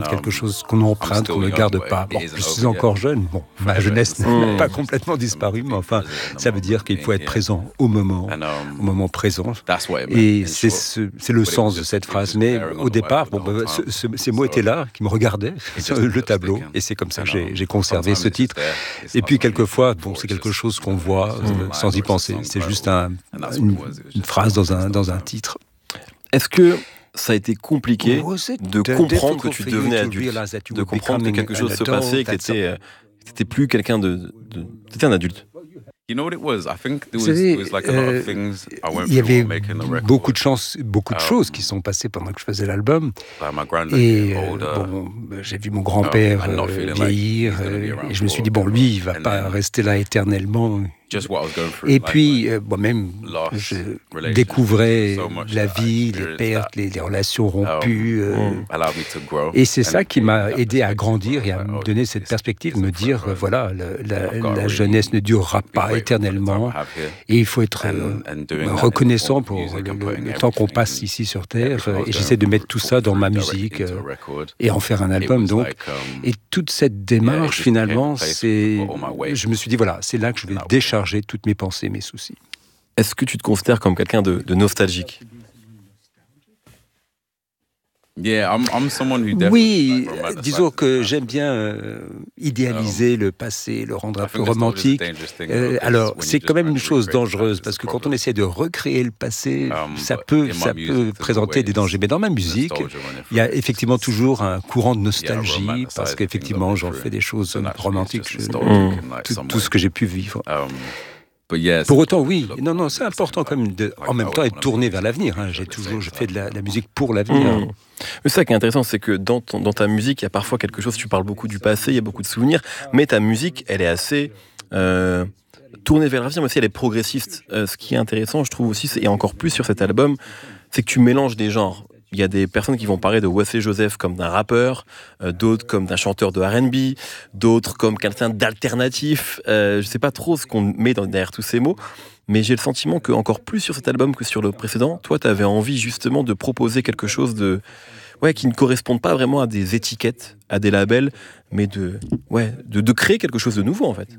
quelque chose qu'on emprunte, qu'on ne garde pas. Bon, je suis encore jeune, bon, ma jeunesse n'a pas complètement disparu, mais enfin, ça veut dire qu'il faut être présent au moment présent. Et c'est le sens de cette phrase. Mais au départ, ces mots étaient là, qui me regardaient sur le tableau, et c'est comme ça que j'ai conservé ce titre. Et puis quelquefois, c'est quelque chose qu'on voit sans y penser. C'est juste une phrase dans un titre. Est-ce que ça a été compliqué de comprendre que tu devenais adulte, de comprendre que quelque chose se passait et que tu n'étais plus quelqu'un t'étais un adulte? Vous savez, il y avait beaucoup de choses qui sont passées pendant que je faisais l'album. Et j'ai vu mon grand-père vieillir, et je me suis dit, lui, il ne va pas rester là éternellement. Et puis, moi-même, je découvrais la vie, les pertes, les relations rompues. Et c'est ça qui m'a aidé à grandir et à me donner cette perspective, me dire, voilà, la jeunesse ne durera pas éternellement. Et il faut être reconnaissant pour le temps qu'on passe ici sur Terre. Et j'essaie de mettre tout ça dans ma musique et en faire un album. Donc. Et toute cette démarche, finalement, je me suis dit, voilà, c'est là que je vais décharger toutes mes pensées, mes soucis. Est-ce que tu te considères comme quelqu'un de nostalgique? Oui, disons que j'aime bien idéaliser le passé, le rendre un peu romantique. Alors, c'est quand même une chose dangereuse, parce que quand on essaie de recréer le passé, ça peut présenter des dangers. Mais dans ma musique, il y a effectivement toujours un courant de nostalgie, parce qu'effectivement, j'en fais des choses romantiques, tout ce que j'ai pu vivre. Pour autant, oui. Non, c'est important quand même en même temps être tourné vers l'avenir. Je fais de la musique pour l'avenir. Mais ça qui est intéressant, c'est que dans ta musique, il y a parfois quelque chose, tu parles beaucoup du passé, il y a beaucoup de souvenirs, mais ta musique, elle est assez tournée vers l'avenir, mais aussi elle est progressiste. Ce qui est intéressant, je trouve aussi, et encore plus sur cet album, c'est que tu mélanges des genres. Il y a des personnes qui vont parler de Wesley Joseph comme d'un rappeur, d'autres comme d'un chanteur de R&B, d'autres comme quelqu'un d'alternatif. Je ne sais pas trop ce qu'on met derrière tous ces mots, mais j'ai le sentiment qu'encore plus sur cet album que sur le précédent, toi, tu avais envie justement de proposer quelque chose qui ne corresponde pas vraiment à des étiquettes, à des labels, mais de créer quelque chose de nouveau, en fait.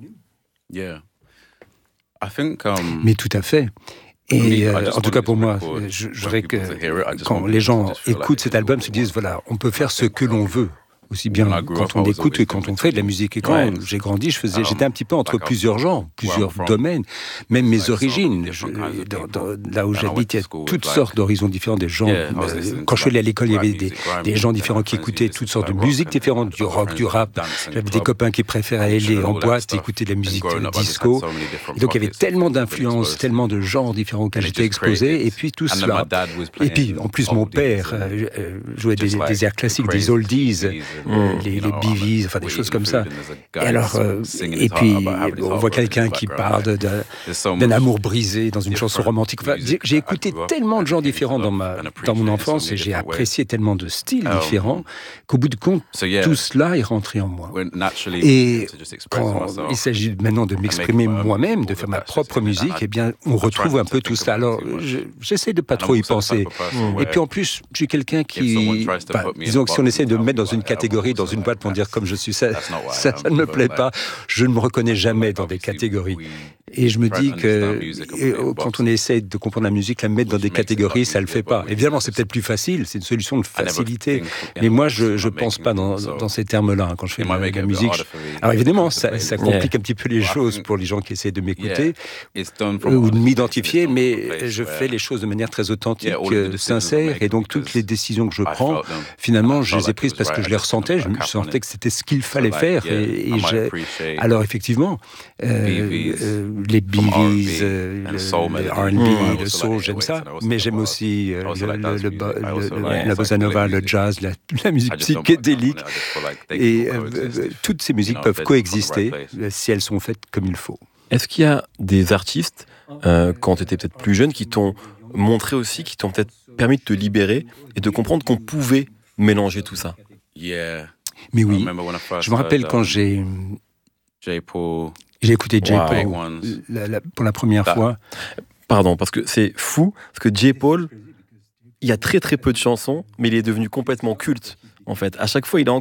Mais tout à fait. Et en tout cas pour moi, je voudrais que quand les gens écoutent cet album, se disent, voilà, on peut faire ce que l'on veut. Aussi bien quand on écoute que quand on fait de la musique. Et quand j'ai grandi, j'étais un petit peu entre plusieurs genres, plusieurs domaines, même mes origines. Là où j'habite, il y a toutes sortes d'horizons différents, des gens. Quand je suis allé à l'école, il y avait des gens différents qui écoutaient toutes sortes de musiques différentes, du rock, du rap. J'avais des copains qui préféraient aller en boîte, écouter de la musique disco. Et donc il y avait tellement d'influences, tellement de genres différents auxquels j'étais exposé. Et puis tout cela. Et puis en plus, mon père jouait des airs classiques, des oldies. Les Bee Gees, enfin des choses comme ça. Et alors, et puis on voit quelqu'un qui parle d'un amour brisé dans une chanson romantique. Enfin, j'ai écouté tellement de genres différents dans mon enfance et j'ai apprécié tellement de styles différents qu'au bout de compte, tout cela est rentré en moi. Et quand il s'agit maintenant de m'exprimer moi-même, de faire ma propre musique, eh bien, on retrouve un peu tout cela. Alors, j'essaie de pas trop y penser. Et puis en plus, je suis quelqu'un qui, disons que si on essaie de me mettre dans une catégorie, dans une boîte pour dire comme je suis, ça ne me plaît pas. Je ne me reconnais jamais dans des catégories. Et je me dis que quand on essaie de comprendre la musique, la mettre dans des catégories, ça ne le fait pas. Évidemment, c'est peut-être plus facile, c'est une solution de facilité. Mais moi, je ne pense pas dans ces termes-là quand je fais de la musique. Alors évidemment, ça complique un petit peu les choses pour les gens qui essaient de m'écouter ou de m'identifier, mais je fais les choses de manière très authentique, sincère. Et donc, toutes les décisions que je prends, finalement, je les ai prises parce que je les ressentais. Je sentais que c'était ce qu'il fallait faire. Alors effectivement, les Bee Gees, le R&B, le soul, j'aime ça. Mais j'aime aussi la bossa nova, le jazz, la musique psychédélique. Et toutes ces musiques peuvent coexister si elles sont faites comme il faut. Est-ce qu'il y a des artistes, quand tu étais peut-être plus jeune, qui t'ont montré aussi, qui t'ont peut-être permis de te libérer et de comprendre qu'on pouvait mélanger tout ça? Mais oui, je me rappelle quand j'ai écouté J-Paul pour la première fois. Pardon, parce que c'est fou, parce que J-Paul, il y a très très peu de chansons, mais il est devenu complètement culte, en fait. À chaque fois, il a